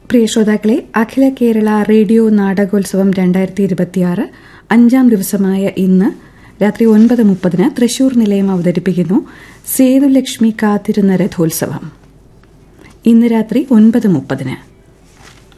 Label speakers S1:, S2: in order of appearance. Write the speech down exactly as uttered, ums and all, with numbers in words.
S1: പ്രിയ ശ്രോതാക്കളെ, അഖില കേരള റേഡിയോ നാടകോത്സവം രണ്ടായിരത്തി ഇരുപത്തിയാറ് അഞ്ചാം ദിവസമായ ഇന്ന് രാത്രി ഒൻപത് മുപ്പതിന് തൃശൂർ നിലയം അവതരിപ്പിക്കുന്നു സേതുലക്ഷ്മി കാത്തിരുന്ന രഥോത്സവം. ഇന്ന് രാത്രി ഒൻപത് മുപ്പതിന്